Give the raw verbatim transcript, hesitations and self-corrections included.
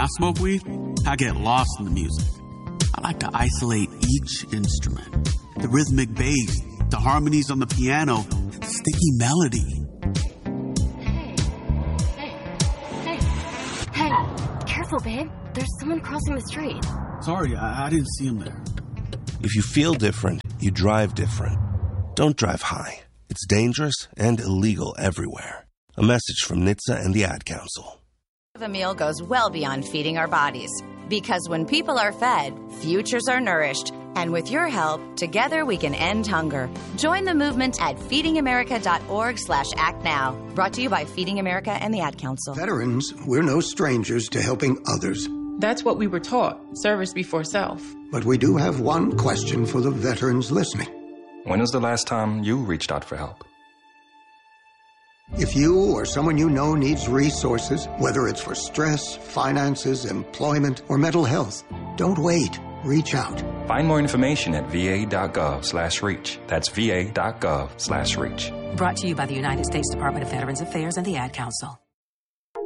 I smoke weed, I get lost in the music. I like to isolate each instrument. The rhythmic bass, the harmonies on the piano, the sticky melody. Hey, hey, hey, hey, careful, babe. There's someone crossing the street. Sorry, I, I didn't see him there. If you feel different, you drive different. Don't drive high. It's dangerous and illegal everywhere. A message from N H T S A and the Ad Council. A meal goes well beyond feeding our bodies. Because when people are fed, futures are nourished. And with your help, together we can end hunger. Join the movement at feedingamerica.org slash act now. Brought to you by Feeding America and the Ad Council. Veterans, we're no strangers to helping others. That's what we were taught, service before self. But we do have one question for the veterans listening. When was the last time you reached out for help? If you or someone you know needs resources, whether it's for stress, finances, employment, or mental health, don't wait. Reach out. Find more information at va.gov slash reach. That's va.gov slash reach. Brought to you by the United States Department of Veterans Affairs and the Ad Council.